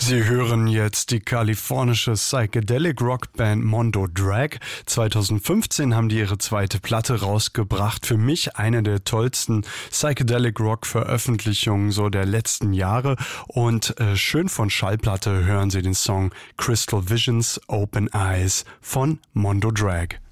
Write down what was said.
Sie hören jetzt die kalifornische Psychedelic Rockband Mondo Drag. 2015 haben die ihre zweite Platte rausgebracht. Für mich eine der tollsten Psychedelic Rock Veröffentlichungen so der letzten Jahre. Und schön von Schallplatte hören Sie den Song Crystal Visions Open Eyes von Mondo Drag.